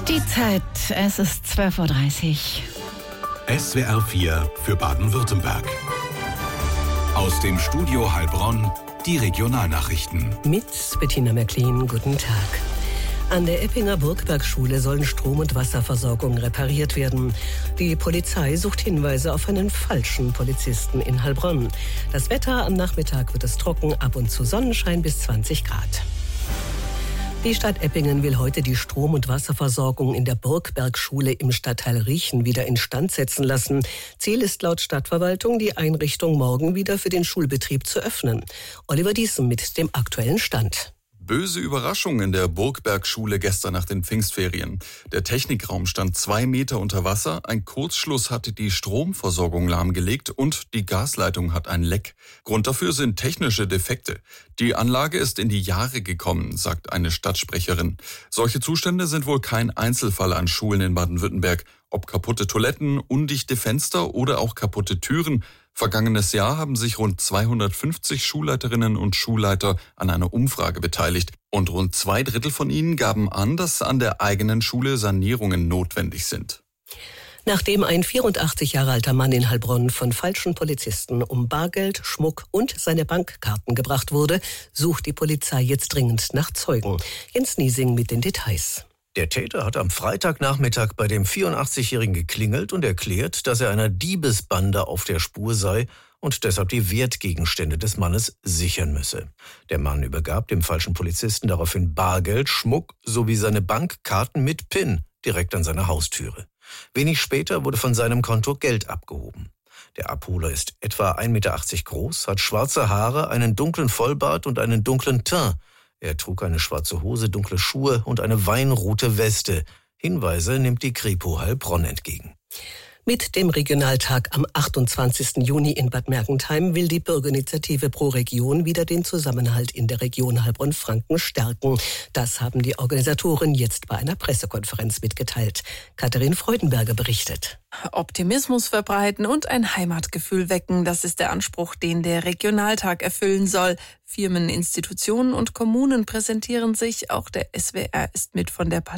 Die Zeit, es ist 12:30 Uhr. SWR 4 für Baden-Württemberg. Aus dem Studio Heilbronn, die Regionalnachrichten. Mit Bettina Märklin, guten Tag. An der Eppinger Burgbergschule sollen Strom- und Wasserversorgung repariert werden. Die Polizei sucht Hinweise auf einen falschen Polizisten in Heilbronn. Das Wetter: am Nachmittag wird es trocken, ab und zu Sonnenschein bis 20 Grad. Die Stadt Eppingen will heute die Strom- und Wasserversorgung in der Burgbergschule im Stadtteil Riechen wieder instand setzen lassen. Ziel ist laut Stadtverwaltung, die Einrichtung morgen wieder für den Schulbetrieb zu öffnen. Oliver Diessen mit dem aktuellen Stand. Böse Überraschung in der Burgbergschule gestern nach den Pfingstferien. Der Technikraum stand 2 Meter unter Wasser, ein Kurzschluss hatte die Stromversorgung lahmgelegt und die Gasleitung hat ein Leck. Grund dafür sind technische Defekte. Die Anlage ist in die Jahre gekommen, sagt eine Stadtsprecherin. Solche Zustände sind wohl kein Einzelfall an Schulen in Baden-Württemberg. Ob kaputte Toiletten, undichte Fenster oder auch kaputte Türen. Vergangenes Jahr haben sich rund 250 Schulleiterinnen und Schulleiter an einer Umfrage beteiligt. Und rund 2/3 von ihnen gaben an, dass an der eigenen Schule Sanierungen notwendig sind. Nachdem ein 84 Jahre alter Mann in Heilbronn von falschen Polizisten um Bargeld, Schmuck und seine Bankkarten gebracht wurde, sucht die Polizei jetzt dringend nach Zeugen. Jens Niesing mit den Details. Der Täter hat am Freitagnachmittag bei dem 84-Jährigen geklingelt und erklärt, dass er einer Diebesbande auf der Spur sei und deshalb die Wertgegenstände des Mannes sichern müsse. Der Mann übergab dem falschen Polizisten daraufhin Bargeld, Schmuck sowie seine Bankkarten mit PIN direkt an seiner Haustüre. Wenig später wurde von seinem Konto Geld abgehoben. Der Abholer ist etwa 1,80 Meter groß, hat schwarze Haare, einen dunklen Vollbart und einen dunklen Teint. Er trug eine schwarze Hose, dunkle Schuhe und eine weinrote Weste. Hinweise nimmt die Kripo Heilbronn entgegen. Mit dem Regionaltag am 28. Juni in Bad Mergentheim will die Bürgerinitiative Pro Region wieder den Zusammenhalt in der Region Heilbronn-Franken stärken. Das haben die Organisatoren jetzt bei einer Pressekonferenz mitgeteilt. Katharin Freudenberger berichtet. Optimismus verbreiten und ein Heimatgefühl wecken, das ist der Anspruch, den der Regionaltag erfüllen soll. Firmen, Institutionen und Kommunen präsentieren sich, auch der SWR ist mit von der Partie